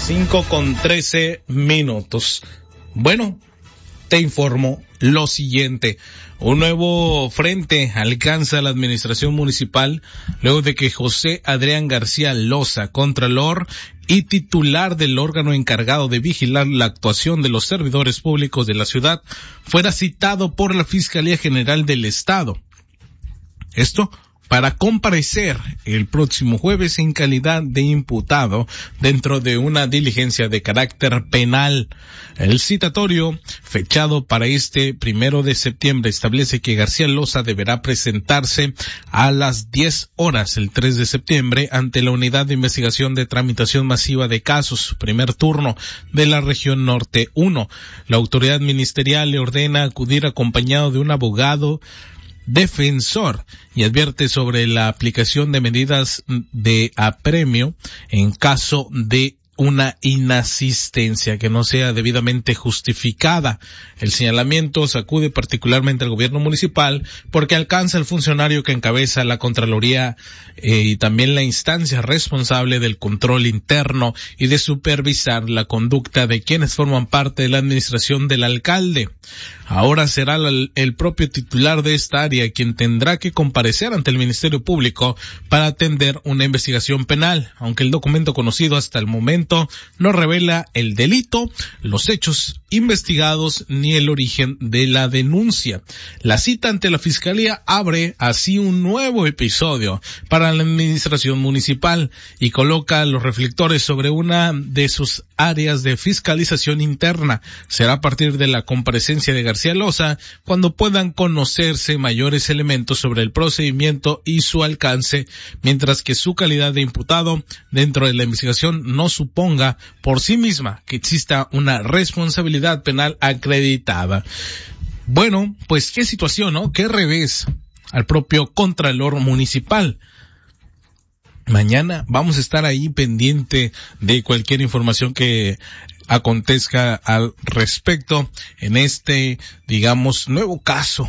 5:13. Bueno, te informo lo siguiente. Un nuevo frente alcanza la administración municipal luego de que José Adrián García Loza, contralor y titular del órgano encargado de vigilar la actuación de los servidores públicos de la ciudad, fuera citado por la Fiscalía General del Estado. Esto para comparecer el próximo jueves en calidad de imputado dentro de una diligencia de carácter penal. El citatorio, fechado para este 1 de septiembre, establece que García Loza deberá presentarse a las 10 horas el 3 de septiembre ante la Unidad de Investigación de Tramitación Masiva de Casos, primer turno de la región Norte 1. La autoridad ministerial le ordena acudir acompañado de un abogado defensor y advierte sobre la aplicación de medidas de apremio en caso de una inasistencia que no sea debidamente justificada. El señalamiento sacude particularmente al gobierno municipal porque alcanza el funcionario que encabeza la Contraloría y también la instancia responsable del control interno y de supervisar la conducta de quienes forman parte de la administración del alcalde. Ahora será el propio titular de esta área quien tendrá que comparecer ante el Ministerio Público para atender una investigación penal, aunque el documento conocido hasta el momento no revela el delito, los hechos investigados ni el origen de la denuncia. La cita ante la Fiscalía abre así un nuevo episodio para la administración municipal y coloca los reflectores sobre una de sus áreas de fiscalización interna. Será a partir de la comparecencia de García Loza cuando puedan conocerse mayores elementos sobre el procedimiento y su alcance, mientras que su calidad de imputado dentro de la investigación no suponga por sí misma que exista una responsabilidad penal acreditada. Bueno, pues qué situación, ¿no? Qué revés al propio Contralor Municipal. Mañana vamos a estar ahí pendiente de cualquier información que acontezca al respecto en este, digamos, nuevo caso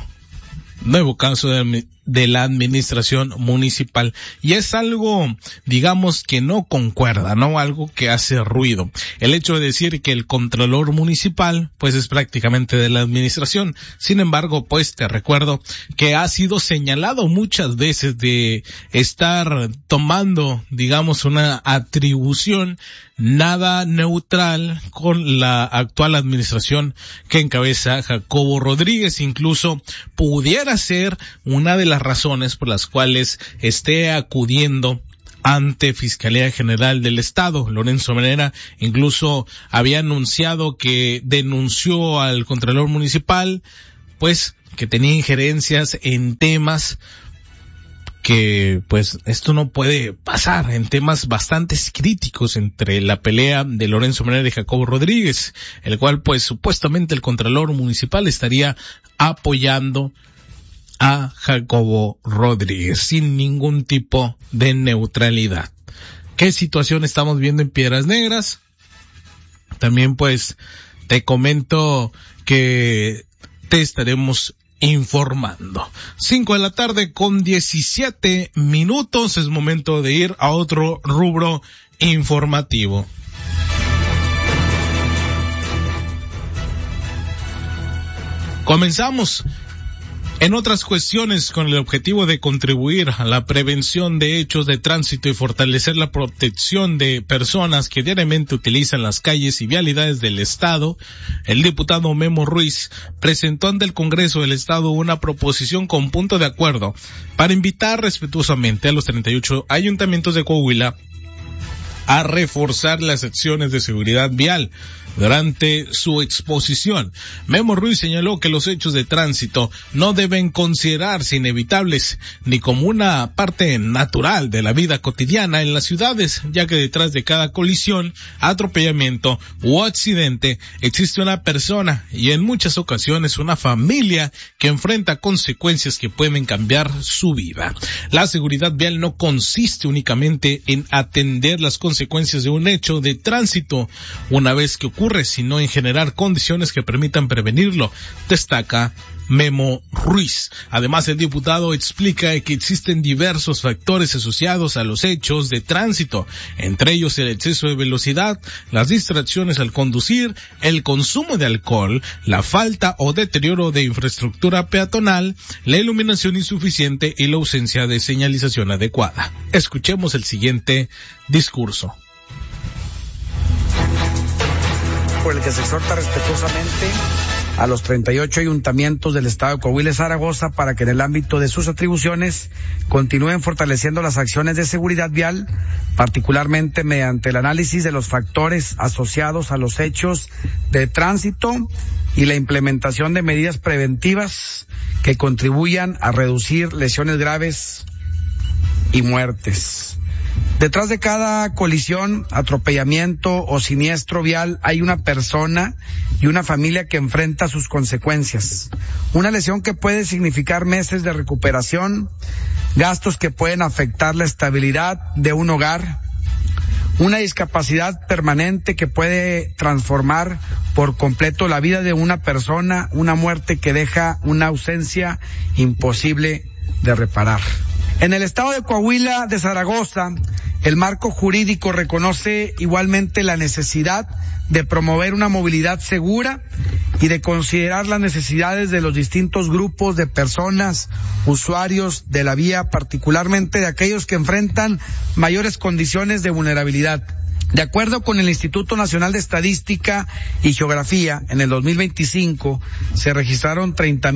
de la administración municipal. Y es algo, digamos, que no concuerda, ¿no? Algo que hace ruido. El hecho de decir que el contralor municipal, pues es prácticamente de la administración. Sin embargo, pues te recuerdo que ha sido señalado muchas veces de estar tomando, digamos, una atribución nada neutral con la actual administración que encabeza Jacobo Rodríguez. Incluso pudiera ser una de las razones por las cuales esté acudiendo ante Fiscalía General del Estado. Lorenzo Menera incluso había anunciado que denunció al Contralor Municipal, pues, que tenía injerencias en temas que, pues, esto no puede pasar, en temas bastante críticos entre la pelea de Lorenzo Menera y Jacobo Rodríguez, el cual, pues, supuestamente el Contralor Municipal estaría apoyando a Jacobo Rodríguez sin ningún tipo de neutralidad. ¿Qué situación estamos viendo en Piedras Negras? También, pues, te comento que te estaremos informando. 5:17 p.m, es momento de ir a otro rubro informativo. Comenzamos en otras cuestiones con el objetivo de contribuir a la prevención de hechos de tránsito y fortalecer la protección de personas que diariamente utilizan las calles y vialidades del Estado. El diputado Memo Ruiz presentó ante el Congreso del Estado una proposición con punto de acuerdo para invitar respetuosamente a los 38 ayuntamientos de Coahuila a reforzar las acciones de seguridad vial. Durante su exposición, Memo Ruiz señaló que los hechos de tránsito no deben considerarse inevitables ni como una parte natural de la vida cotidiana en las ciudades, ya que detrás de cada colisión, atropellamiento u accidente existe una persona y en muchas ocasiones una familia que enfrenta consecuencias que pueden cambiar su vida. La seguridad vial no consiste únicamente en atender las consecuencias de un hecho de tránsito. Una vez que ocurre ocurre, sino en generar condiciones que permitan prevenirlo, destaca Memo Ruiz. Además, el diputado explica que existen diversos factores asociados a los hechos de tránsito, entre ellos el exceso de velocidad, las distracciones al conducir, el consumo de alcohol, la falta o deterioro de infraestructura peatonal, la iluminación insuficiente y la ausencia de señalización adecuada. Escuchemos el siguiente discurso. Por el que se exhorta respetuosamente a los 38 ayuntamientos del estado de Coahuila y Zaragoza para que en el ámbito de sus atribuciones continúen fortaleciendo las acciones de seguridad vial, particularmente mediante el análisis de los factores asociados a los hechos de tránsito y la implementación de medidas preventivas que contribuyan a reducir lesiones graves y muertes. Detrás de cada colisión, atropellamiento o siniestro vial hay una persona y una familia que enfrenta sus consecuencias. Una lesión que puede significar meses de recuperación, gastos que pueden afectar la estabilidad de un hogar, una discapacidad permanente que puede transformar por completo la vida de una persona, una muerte que deja una ausencia imposible de reparar. En el estado de Coahuila de Zaragoza, el marco jurídico reconoce igualmente la necesidad de promover una movilidad segura y de considerar las necesidades de los distintos grupos de personas, usuarios de la vía, particularmente de aquellos que enfrentan mayores condiciones de vulnerabilidad. De acuerdo con el Instituto Nacional de Estadística y Geografía, en el 2025 se registraron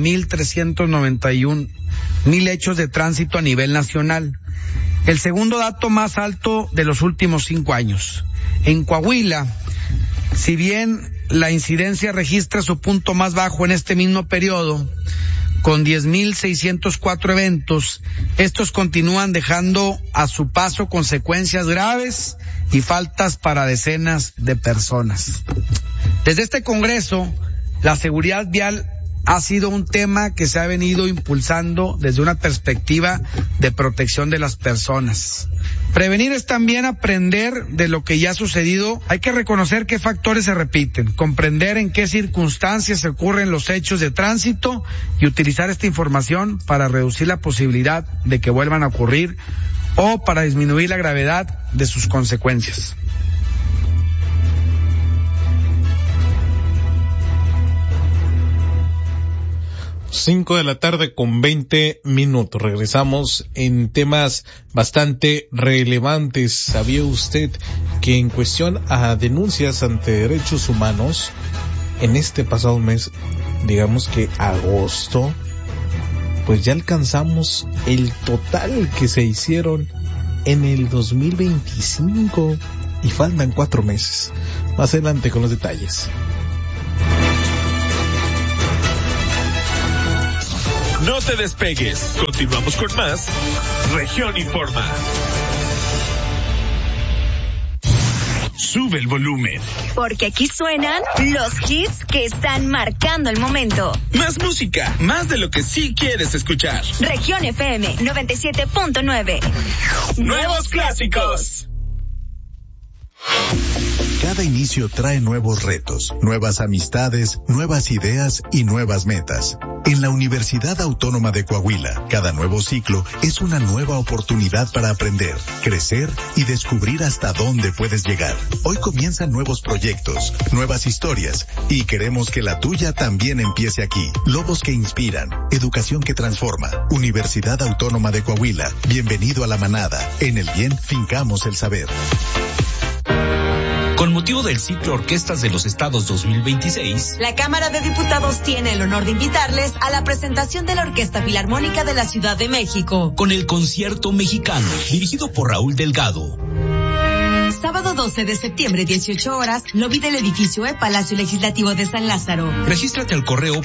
30.391 hechos de tránsito a nivel nacional, el segundo dato más alto de los últimos 5 años. En Coahuila, si bien la incidencia registra su punto más bajo en este mismo periodo, con 10.604 eventos, estos continúan dejando a su paso consecuencias graves y faltas para decenas de personas. Desde este Congreso, la seguridad vial ha sido un tema que se ha venido impulsando desde una perspectiva de protección de las personas. Prevenir es también aprender de lo que ya ha sucedido. Hay que reconocer qué factores se repiten, comprender en qué circunstancias ocurren los hechos de tránsito y utilizar esta información para reducir la posibilidad de que vuelvan a ocurrir o para disminuir la gravedad de sus consecuencias. Cinco de la tarde con 20 minutos. Regresamos en temas bastante relevantes. ¿Sabía usted que en cuestión a denuncias ante derechos humanos, en este pasado mes, digamos que agosto, pues ya alcanzamos el total que se hicieron en el 2025 y faltan 4 meses? Más adelante con los detalles. No te despegues. Continuamos con más Región Informa. Sube el volumen. Porque aquí suenan los hits que están marcando el momento. Más música, más de lo que sí quieres escuchar. Región FM 97.9. Nuevos clásicos. Cada inicio trae nuevos retos, nuevas amistades, nuevas ideas y nuevas metas. En la Universidad Autónoma de Coahuila, cada nuevo ciclo es una nueva oportunidad para aprender, crecer y descubrir hasta dónde puedes llegar. Hoy comienzan nuevos proyectos, nuevas historias y queremos que la tuya también empiece aquí. Lobos que inspiran, educación que transforma. Universidad Autónoma de Coahuila, bienvenido a la manada. En el bien fincamos el saber. Con motivo del ciclo Orquestas de los Estados 2026, la Cámara de Diputados tiene el honor de invitarles a la presentación de la Orquesta Filarmónica de la Ciudad de México, con el Concierto Mexicano, dirigido por Raúl Delgado. Sábado 12 de septiembre, 18 horas, lobby del edificio Palacio Legislativo de San Lázaro. Regístrate al correo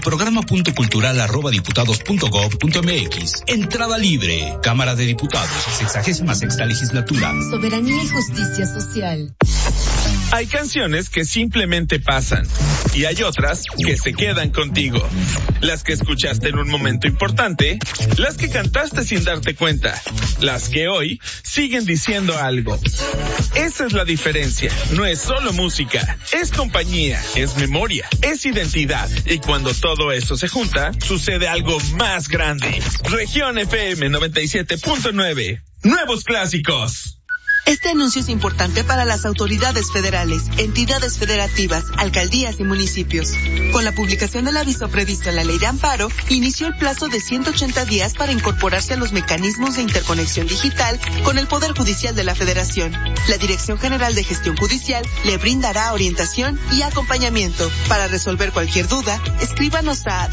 programa.cultural@diputados.gov.mx. Entrada libre. Cámara de Diputados, 66ª Legislatura. Soberanía y justicia social. Hay canciones que simplemente pasan y hay otras que se quedan contigo. Las que escuchaste en un momento importante, las que cantaste sin darte cuenta, las que hoy siguen diciendo algo. Esa es la diferencia. No es solo música, es compañía, es memoria, es identidad. Y cuando todo eso se junta, sucede algo más grande. Región FM 97.9. Nuevos clásicos. Este anuncio es importante para las autoridades federales, entidades federativas, alcaldías y municipios. Con la publicación del aviso previsto en la Ley de Amparo, inició el plazo de 180 días para incorporarse a los mecanismos de interconexión digital con el Poder Judicial de la Federación. La Dirección General de Gestión Judicial le brindará orientación y acompañamiento. Para resolver cualquier duda, escríbanos a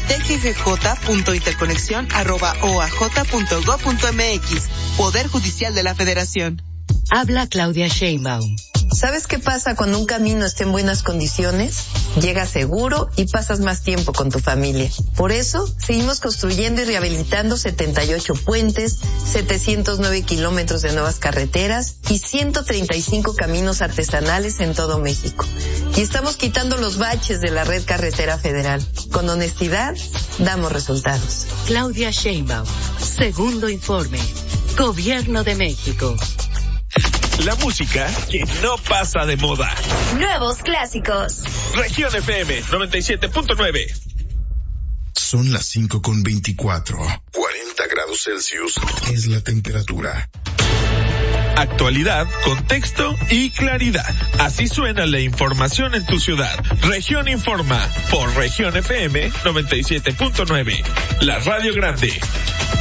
dggj.interconexión@oaj.gov.mx. Poder Judicial de la Federación. Habla Claudia Sheinbaum. ¿Sabes qué pasa cuando un camino está en buenas condiciones? Llegas seguro y pasas más tiempo con tu familia. Por eso, seguimos construyendo y rehabilitando 78 puentes, 709 kilómetros de nuevas carreteras y 135 caminos artesanales en todo México. Y estamos quitando los baches de la red carretera federal. Con honestidad, damos resultados. Claudia Sheinbaum. Segundo informe. Gobierno de México. La música que no pasa de moda. Nuevos clásicos. Región FM 97.9. Son las 5:24. 40 grados Celsius es la temperatura. Actualidad, contexto y claridad. Así suena la información en tu ciudad. Región Informa por Región FM 97.9. La Radio Grande.